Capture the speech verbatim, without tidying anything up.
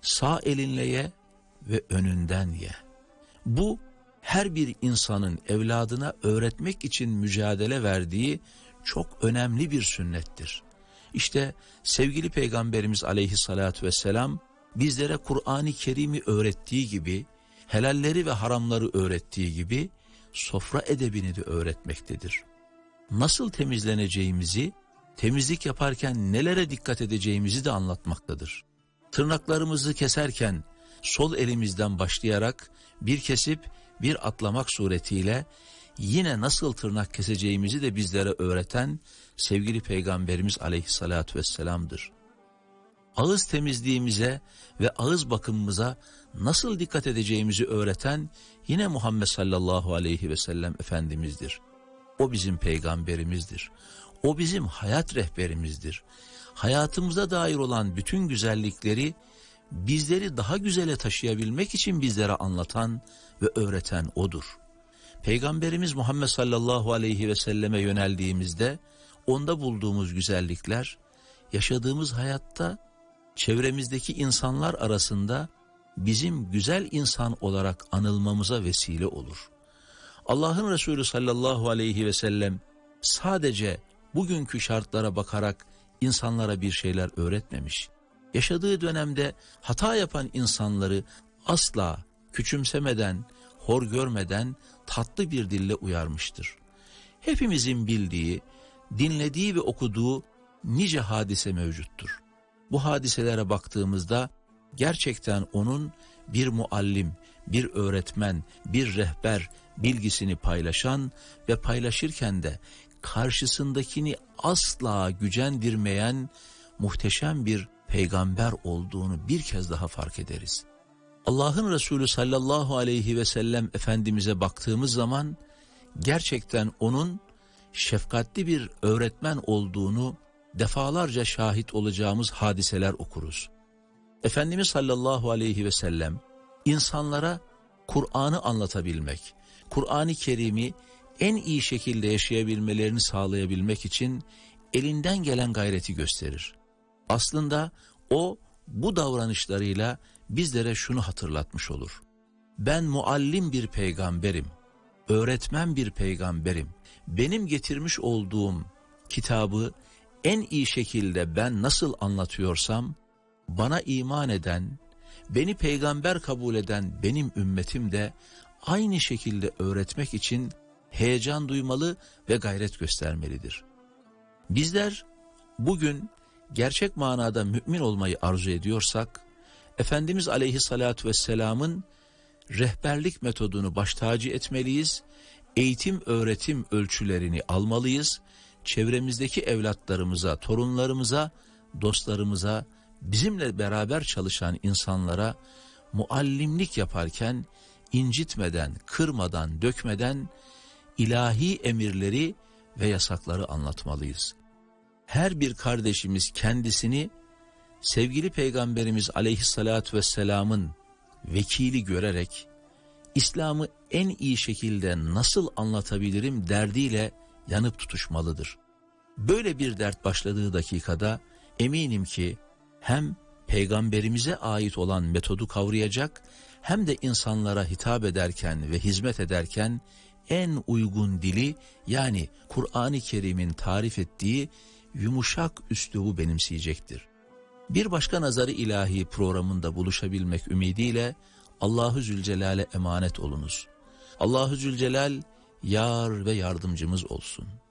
Sağ elinle ye ve önünden ye. Bu her bir insanın evladına öğretmek için mücadele verdiği çok önemli bir sünnettir. İşte sevgili Peygamberimiz aleyhissalatü vesselam bizlere Kur'an-ı Kerim'i öğrettiği gibi, helalleri ve haramları öğrettiği gibi sofra edebini de öğretmektedir. Nasıl temizleneceğimizi, temizlik yaparken nelere dikkat edeceğimizi de anlatmaktadır. Tırnaklarımızı keserken sol elimizden başlayarak bir kesip bir atlamak suretiyle yine nasıl tırnak keseceğimizi de bizlere öğreten sevgili Peygamberimiz aleyhissalatü vesselam'dır. Ağız temizliğimize ve ağız bakımımıza nasıl dikkat edeceğimizi öğreten yine Muhammed sallallahu aleyhi ve sellem Efendimiz'dir. O bizim peygamberimizdir. O bizim hayat rehberimizdir. Hayatımıza dair olan bütün güzellikleri bizleri daha güzele taşıyabilmek için bizlere anlatan ve öğreten O'dur. Peygamberimiz Muhammed sallallahu aleyhi ve selleme yöneldiğimizde onda bulduğumuz güzellikler, yaşadığımız hayatta çevremizdeki insanlar arasında bizim güzel insan olarak anılmamıza vesile olur. Allah'ın Resulü sallallahu aleyhi ve sellem sadece bugünkü şartlara bakarak insanlara bir şeyler öğretmemiş. Yaşadığı dönemde hata yapan insanları asla küçümsemeden, hor görmeden tatlı bir dille uyarmıştır. Hepimizin bildiği, dinlediği ve okuduğu nice hadise mevcuttur. Bu hadiselere baktığımızda gerçekten onun bir muallim, bir öğretmen, bir rehber bilgisini paylaşan ve paylaşırken de karşısındakini asla gücendirmeyen muhteşem bir peygamber olduğunu bir kez daha fark ederiz. Allah'ın Resulü sallallahu aleyhi ve sellem Efendimiz'e baktığımız zaman gerçekten onun şefkatli bir öğretmen olduğunu defalarca şahit olacağımız hadiseler okuruz. Efendimiz sallallahu aleyhi ve sellem insanlara Kur'an'ı anlatabilmek, Kur'an-ı Kerim'i en iyi şekilde yaşayabilmelerini sağlayabilmek için elinden gelen gayreti gösterir. Aslında o bu davranışlarıyla bizlere şunu hatırlatmış olur. Ben muallim bir peygamberim, öğretmen bir peygamberim. Benim getirmiş olduğum kitabı en iyi şekilde ben nasıl anlatıyorsam, bana iman eden, beni peygamber kabul eden benim ümmetim de aynı şekilde öğretmek için heyecan duymalı ve gayret göstermelidir. Bizler bugün gerçek manada mümin olmayı arzu ediyorsak, Efendimiz aleyhissalatü vesselamın rehberlik metodunu baş tacı etmeliyiz, eğitim öğretim ölçülerini almalıyız, çevremizdeki evlatlarımıza, torunlarımıza, dostlarımıza, bizimle beraber çalışan insanlara muallimlik yaparken incitmeden, kırmadan, dökmeden ilahi emirleri ve yasakları anlatmalıyız. Her bir kardeşimiz kendisini sevgili Peygamberimiz aleyhissalatü vesselamın vekili görerek İslam'ı en iyi şekilde nasıl anlatabilirim derdiyle yanıp tutuşmalıdır. Böyle bir dert başladığı dakikada eminim ki hem Peygamberimize ait olan metodu kavrayacak hem de insanlara hitap ederken ve hizmet ederken en uygun dili, yani Kur'an-ı Kerim'in tarif ettiği yumuşak üslubu benimseyecektir. Bir başka Nazar-ı İlahi programında buluşabilmek ümidiyle Allahu Zülcelal'e emanet olunuz. Allahu Zülcelal yar ve yardımcımız olsun.